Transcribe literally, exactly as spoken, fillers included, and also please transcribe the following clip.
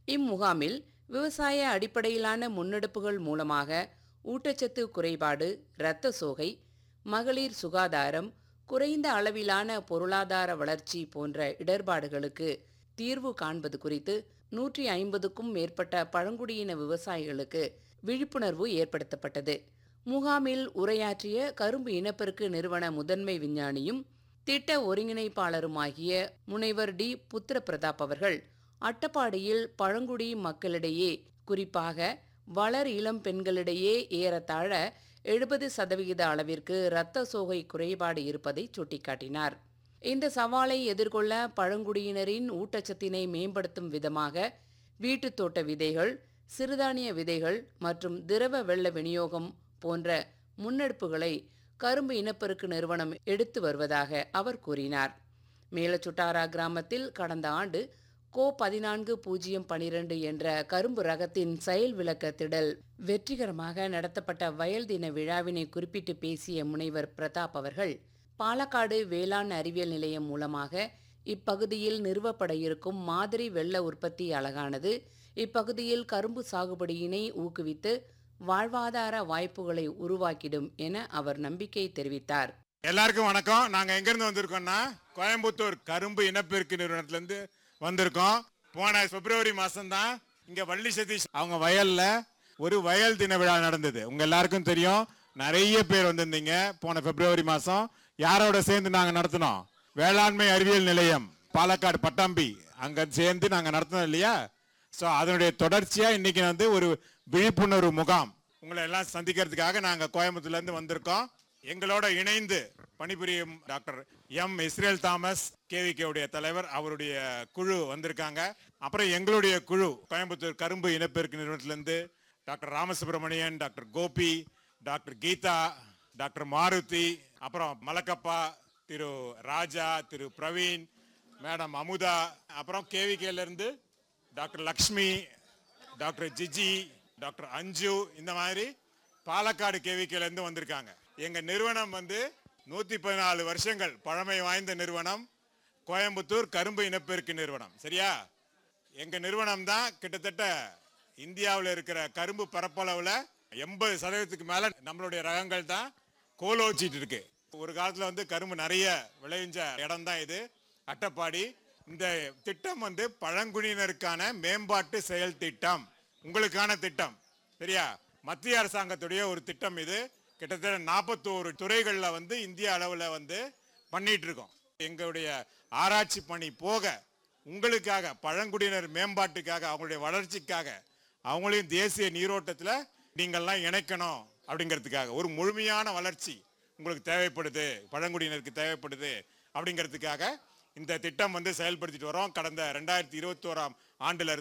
இம்முகாமில் விவசாய அடிப்படையிலான முன்னெடுப்புகள் மூலமாக ஊட்டச்சத்து குறைபாடு, இரத்த சோகை, மகளிர் சுகாதாரம், குறைந்த அளவிலான பொருளாதார வளர்ச்சி போன்ற இடர்பாடுகளுக்கு தீர்வு காண்பது குறித்து நூற்றி ஐம்பதுக்கும் மேற்பட்ட பழங்குடியின விவசாயிகளுக்கு விழிப்புணர்வு ஏற்படுத்தப்பட்டது. முகாமில் உரையாற்றிய கரும்பு இனப்பெருக்கு நிறுவன முதன்மை விஞ்ஞானியும் திட்ட ஒருங்கிணைப்பாளருமாகிய முனைவர் டி புத்திர பிரதாப் அவர்கள் அட்டப்பாடியில் பழங்குடி மக்களிடையே, குறிப்பாக வளர் இளம் பெண்களிடையே ஏறத்தாழ எழுபது சதவிகித அளவிற்கு இரத்த சோகை குறைபாடு இருப்பதை சுட்டிக்காட்டினார். இந்த சவாலை எதிர்கொள்ள பழங்குடியினரின் ஊட்டச்சத்தினை மேம்படுத்தும் விதமாக வீட்டுத் தோட்ட விதைகள், சிறுதானிய விதைகள் மற்றும் திரவ வெள்ள விநியோகம் போன்ற முன்னெடுப்புகளை கரும்பு இனப்பெருக்கு நிறுவனம் எடுத்து வருவதாக அவர் கூறினார். மேலச்சுட்டாரா கிராமத்தில் கடந்த ஆண்டு கோ பதினான்கு பூஜ்ஜியம் பனிரெண்டு என்ற கரும்பு ரகத்தின் செயல் விளக்க திடல் வெற்றிகரமாக நடத்தப்பட்ட வயல் தின விழாவினை குறிப்பிட்டு பேசிய முனைவர் பிரதாப் அவர்கள், பாலக்காடு வேளாண் அறிவியல் நிலையம் மூலமாக இப்பகுதியில் நிறுவப்பட இருக்கும் மாதிரி வெள்ள உற்பத்தி அலகானது இப்பகுதியில் கரும்பு சாகுபடியினை ஊக்குவித்து வாழ்வாதார வாய்ப்புகளை உருவாக்கிடும் என அவர் நம்பிக்கை தெரிவித்தார். எல்லாருக்கும் வணக்கம். நாங்க எங்க இருந்து வந்திருக்கோம்னா கோயம்புத்தூர் கரும்பு இனப்பெருக்கு நிறுவனத்துல இருந்து வந்திருக்கோம். போன பிப்ரவரி மாசம் தான் இங்க வள்ளி சதீஷ் அவங்க வயல்ல ஒரு வயல் தின விழா நடந்தது. உங்க எல்லாருக்கும் தெரியும், நிறைய பேர் வந்திருந்தீங்க. போன பிப்ரவரி மாசம் யாரோட சேர்ந்து நாங்க நடத்தினோம்? வேளாண்மை அறிவியல் நிலையம் பாலக்காடு பட்டாம்பி அங்க சேர்ந்து நாங்க நடத்தினோம் இல்லையா? ஸோ அதனுடைய தொடர்ச்சியா இன்னைக்கு வந்து ஒரு விழிப்புணர்வு முகாம் உங்களை எல்லாம் சந்திக்கிறதுக்காக நாங்க கோயம்புத்தூர்ல இருந்து வந்திருக்கோம். எங்களோட இணைந்து பணிபுரியும் doctor M Israel Thomas, KVK உடைய தலைவர், அவருடைய குழு வந்திருக்காங்க. அப்புறம் எங்களுடைய குழு கோயம்புத்தூர் கரும்பு இனப்பெருக்கு நிறுவனத்திலிருந்து doctor Ramasubramanian, doctor Gopi, doctor Geetha, doctor Maruti, அப்புறம் மலக்கப்பா, திரு ராஜா, திரு பிரவீன், மேடம் அமுதா, அப்புறம் கேவிகேல இருந்து doctor Lakshmi, doctor GG, doctor அஞ்சு, இந்த மாதிரி பாலக்காடு கேவிகேல இருந்து வந்திருக்காங்க. எங்க நிறுவனம் வந்து நூத்தி பதினாலு வருஷங்கள் பழமை வாய்ந்த நிறுவனம், கோயம்புத்தூர் கரும்பு இனப்பெருக்கு நிறுவனம். சரியா? எங்க நிறுவனம் தான் கிட்டத்தட்ட இந்தியாவில் இருக்கிற கரும்பு பரப்பளவுல எண்பது சதவீதத்துக்கு மேல நம்மளுடைய ரகங்கள் தான் கோலோச்சிட்டு இருக்கு. ஒரு காலத்துல வந்து கரும்பு நிறைய விளைவிஞ்ச இடம் தான் இது அட்டப்பாடி. இந்த திட்டம் வந்து பழங்குடியினருக்கான மேம்பாட்டு செயல் திட்டம், உங்களுக்கான திட்டம். சரியா? மத்திய அரசாங்கத்துடைய ஒரு திட்டம் இது. கிட்டத்தட்ட நாற்பத்தோரு துறைகள்ல வந்து இந்திய அளவுல வந்து பண்ணிட்டு இருக்கோம். எங்களுடைய ஆராய்ச்சி பணி போக உங்களுக்காக, பழங்குடியினர் மேம்பாட்டுக்காக, அவங்களுடைய வளர்ச்சிக்காக, அவங்களையும் தேசிய நீரோட்டத்தில் நீங்கள்லாம் இணைக்கணும் அப்படிங்கிறதுக்காக, ஒரு முழுமையான வளர்ச்சி உங்களுக்கு தேவைப்படுது, பழங்குடியினருக்கு தேவைப்படுது அப்படிங்கிறதுக்காக இந்த திட்டம் வந்து செயல்படுத்திட்டு வரோம். கடந்த ரெண்டாயிரத்தி இருபத்தி ஓராம் ஆண்டுல